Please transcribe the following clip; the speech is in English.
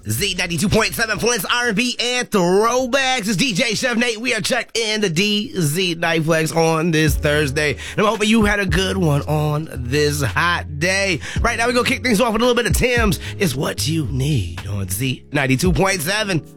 Z92.7 Flint's R&B and Throwbacks. It's DJ Chef Nate. We are checked in the DZ Nightflex on this Thursday. And I'm hoping you had a good one on this hot day. Right now, we're going to kick things off with a little bit of Tim's It's What You Need on Z92.7.